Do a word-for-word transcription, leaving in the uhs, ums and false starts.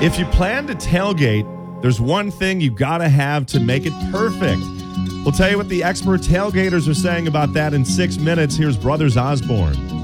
If you plan to tailgate, there's one thing you gotta have to make it perfect. We'll tell you what the expert tailgaters are saying about that in six minutes. Here's Brothers Osborne.